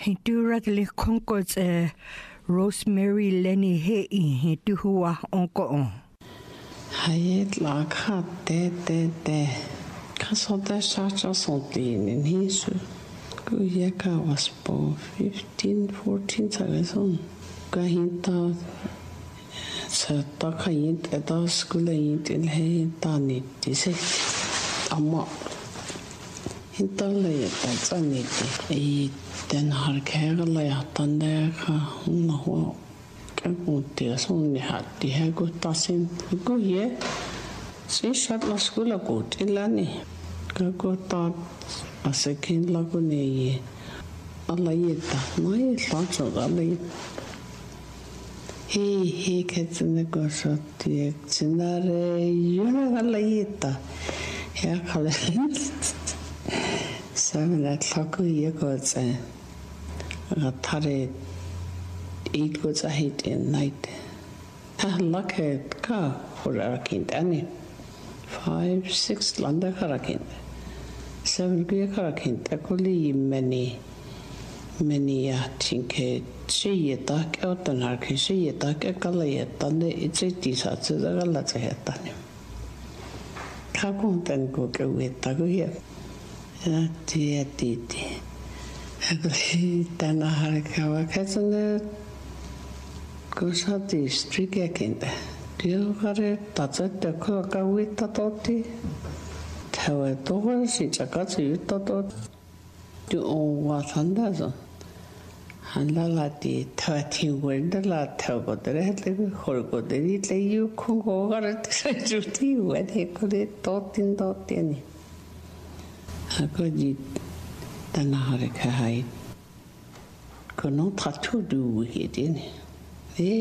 He do rather conquers Rosemary Lenny he do hua onko on. Hayet la ka de. Kasota sacha something in his Guyaka was for 15, 14 years. Gahinta sa takayint eda skulayin til he tani dise amma hintalle tani e den har kærla jatan der hun ho kan det sådan har de her godt tasin guye se shatla skula godt ilani godt ta asekin lagune alla yeta mai lacho alla he ketsene goshoti tsinare yuna alla yeta ya kale samena tlaku yegotse ratare eat goods I hate in night. Luck at car for a kind any 5, 6 landa karakin 7 beer karakin takuli many think she attack out and arc she attack a galayet and it's a tisat to the galata hetani. Kakun then go with taguya. Dear Didi. Then I had a kawakas Gosati strikekinda. Diogare tatsette koka witta toti. Tawe toga si chakatsu yutta tot. Du on watandazo. Handala di tawati wenda la tagodere hetle horgodere le yu kongo gare tsajuti wede kore totin totini. Agodi tanahare kahai. Kono tatu du hidini.